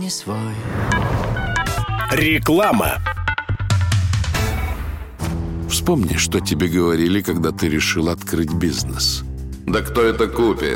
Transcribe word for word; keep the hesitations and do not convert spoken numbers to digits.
не свой. Реклама. Вспомни, что тебе говорили, когда ты решил открыть бизнес. Да кто это купит?